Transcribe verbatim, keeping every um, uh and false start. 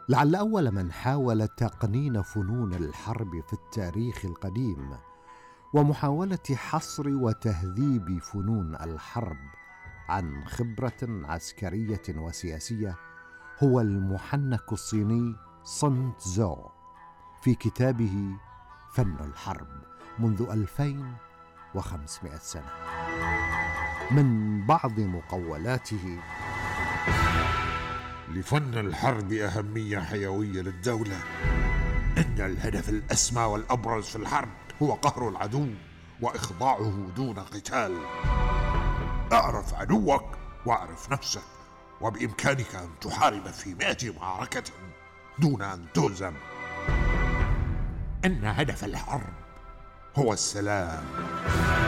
لعل أول من حاول تقنين فنون الحرب في التاريخ القديم ومحاولة حصر وتهذيب فنون الحرب عن خبرة عسكرية وسياسية هو المحنك الصيني سون تزو في كتابه فن الحرب منذ ألفين وخمسمائة سنة. من بعض مقولاته: لفن الحرب أهمية حيوية للدولة. إن الهدف الأسمى والأبرز في الحرب هو قهر العدو وإخضاعه دون قتال. اعرف عدوك واعرف نفسك، وبإمكانك أن تحارب في مئة معركة دون أن تهزم. إن هدف الحرب هو السلام.